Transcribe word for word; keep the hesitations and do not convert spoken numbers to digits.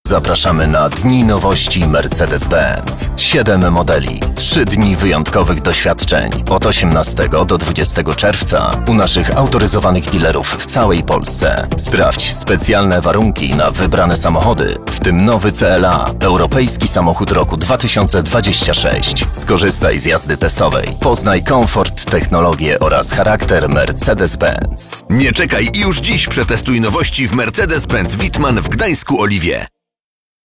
Zapraszamy na Dni Nowości Mercedes-Benz. Siedem modeli, trzy dni wyjątkowych doświadczeń od osiemnastego do dwudziestego czerwca u naszych autoryzowanych dealerów w całej Polsce. Sprawdź specjalne warunki na wybrane samochody, w tym nowy C L A, europejski samochód roku dwa tysiące dwudziesty szósty. Skorzystaj z jazdy testowej. Poznaj komfort, technologię oraz charakter Mercedes-Benz. Nie czekaj i już dziś przetestuj nowości w Mercedes-Benz Wittmann w Gdańsku Oliwie.